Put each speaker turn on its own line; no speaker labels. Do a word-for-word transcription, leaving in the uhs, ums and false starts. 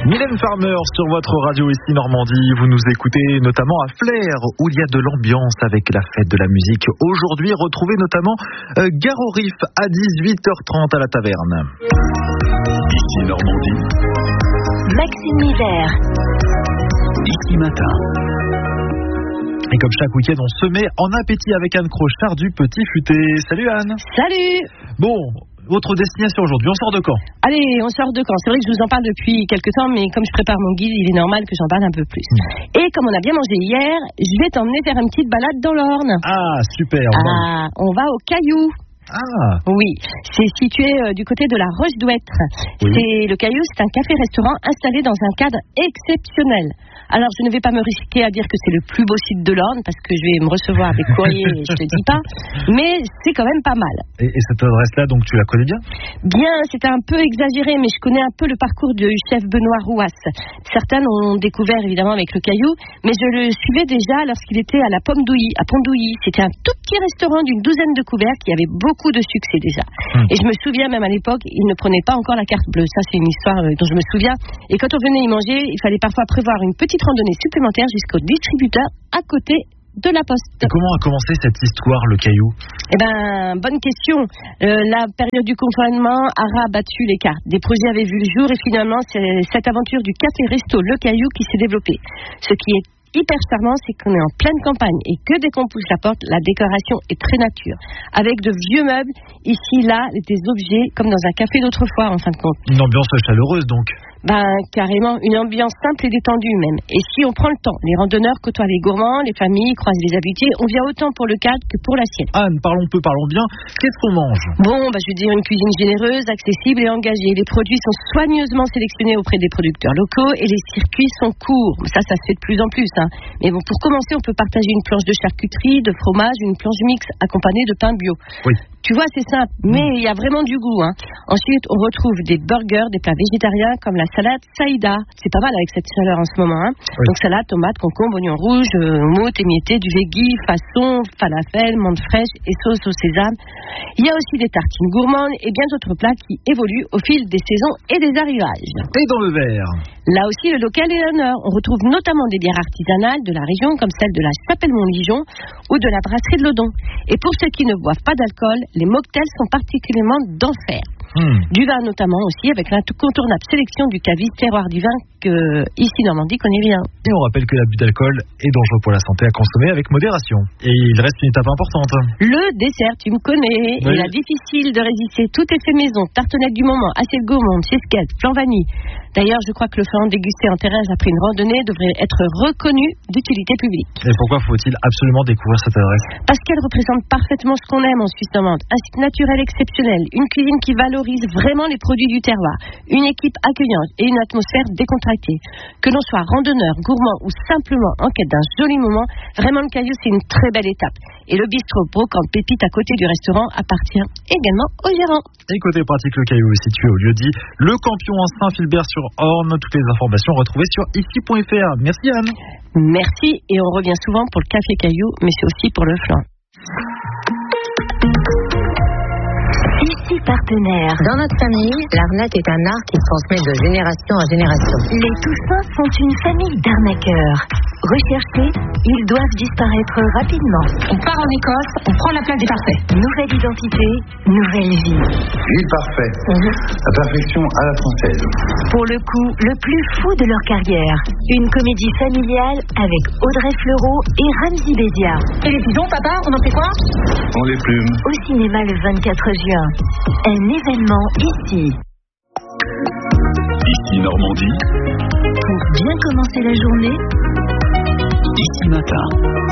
Mylène Farmer sur votre radio ici Normandie. Vous nous écoutez notamment à Flers où il y a de l'ambiance avec la fête de la musique. Aujourd'hui, retrouvez notamment euh, Gare au Riff à dix-huit heures trente à la taverne.
Ici Normandie.
Maxime Hiver.
Ici Matin.
Et comme chaque week-end, on se met en appétit avec Anne Crochard du Petit Futé. Salut Anne.
Salut.
Bon, votre destination aujourd'hui, on sort de Caen?
Allez, on sort de Caen. C'est vrai que je vous en parle depuis quelques temps, mais comme je prépare mon guide, il est normal que j'en parle un peu plus. Mmh. Et comme on a bien mangé hier, je vais t'emmener faire une petite balade dans l'Orne.
Ah, super.
Ah, on va au Caillou.
Ah.
Oui, c'est situé euh, du côté de la Roche d'Ouêtre. Oui. C'est, le Caillou, c'est un café-restaurant installé dans un cadre exceptionnel. Alors, je ne vais pas me risquer à dire que c'est le plus beau site de l'Orne, parce que je vais me recevoir avec courrier et je ne te dis pas, mais c'est quand même pas mal.
Et, et cette adresse-là, donc, tu la connais bien?
Bien, c'était un peu exagéré, mais je connais un peu le parcours du chef Benoît Rouas. Certains l'ont découvert, évidemment, avec le Caillou, mais je le suivais déjà lorsqu'il était à la Pomme d'Ouilly, à Pont-d'Ouilly. C'était un tout petit restaurant d'une douzaine de couverts qui avait beaucoup de succès déjà. Hum. Et je me souviens, même à l'époque, il ne prenait pas encore la carte bleue. Ça, c'est une histoire dont je me souviens. Et quand on venait y manger, il fallait parfois prévoir une petite randonnée supplémentaire jusqu'au distributeur à côté de la poste.
Et comment a commencé cette histoire, le Caillou?
Eh ben, bonne question. Euh, la période du confinement a rabattu les cartes. Des projets avaient vu le jour et finalement, c'est cette aventure du café-resto Le Caillou qui s'est développée. Ce qui est hyper charmant, c'est qu'on est en pleine campagne et que dès qu'on pousse la porte, la décoration est très nature. Avec de vieux meubles, ici, là, des objets comme dans un café d'autrefois, en fin de compte.
Une ambiance chaleureuse, donc.
Ben, carrément, une ambiance simple et détendue même. Et si on prend le temps, les randonneurs côtoient les gourmands, les familles croisent les habitués, on vient autant pour le cadre que pour l'assiette.
Anne, parlons peu, parlons bien. Qu'est-ce qu'on mange?
Bon, ben, je veux dire une cuisine généreuse, accessible et engagée. Les produits sont soigneusement sélectionnés auprès des producteurs locaux et les circuits sont courts. Ça, ça se fait de plus en plus, hein. Mais bon, pour commencer, on peut partager une planche de charcuterie, de fromage, une planche mixte accompagnée de pain bio.
Oui.
Tu vois, c'est simple, mais il y a vraiment du goût, hein. Ensuite, on retrouve des burgers, des plats végétariens comme la salade Saïda. C'est pas mal avec cette chaleur en ce moment, hein. Oui. Donc salade, tomate, concombre, oignon rouge, euh, mousse, émietté, du veggie, façon, falafel, menthe fraîche et sauce au sésame. Il y a aussi des tartines gourmandes et bien d'autres plats qui évoluent au fil des saisons et des arrivages.
Et dans le verre?
Là aussi, le local est l'honneur. On retrouve notamment des bières artisanales de la région, comme celle de la Chapelle-Montligeon ou de la brasserie de l'Odon. Et pour ceux qui ne boivent pas d'alcool, les mocktails sont particulièrement d'enfer. Mmh. Du vin notamment aussi, avec l'incontournable sélection du caviste terroir du vin que ici Normandie connaît bien.
Et on rappelle que l'abus d'alcool est dangereux pour la santé, à consommer avec modération. Et il reste une étape importante.
Le dessert, tu me connais. Oui. Il est difficile de résister. Tout est fait maison. Tartelette du moment, assiette gourmande, cheesecake, flan vanille. D'ailleurs, je crois que le flan dégusté en terrasse après une randonnée devrait être reconnu d'utilité publique.
Et pourquoi faut-il absolument découvrir cette adresse?
Parce qu'elle représente parfaitement ce qu'on aime en Suisse normande. Un site naturel exceptionnel, une cuisine qui valorise vraiment les produits du terroir, une équipe accueillante et une atmosphère décontractée. Que l'on soit randonneur, gourmand ou simplement en quête d'un joli moment, vraiment le Caillou, c'est une très belle étape. Et le bistrot Brocante Pépite à côté du restaurant appartient également au gérant.
Et côté pratique, le Caillou est situé au lieu-dit Le Campion en Saint-Philbert-sur-Orne. Toutes les informations retrouvées sur ici point f r. Merci Anne.
Merci, et on revient souvent pour le café Caillou, mais c'est aussi pour le flan.
Ici partenaire.
Dans notre famille, l'arnaque est un art qui se transmet de génération en génération.
Les Toussins sont une famille d'arnaqueurs. Recherchés, ils doivent disparaître rapidement.
On part en Écosse, on prend la plaque des parfaits.
Nouvelle identité, nouvelle vie.
Ville parfaite, mmh. La perfection à la française.
Pour le coup, le plus fou de leur carrière. Une comédie familiale avec Audrey Fleurot et Ramzy Bédia.
Et les pigeons, papa, on en fait quoi?
On les plume.
Au cinéma le vingt-quatre juin. Un événement ici.
Ici Normandie.
Pour bien commencer la journée.
Ici Matin.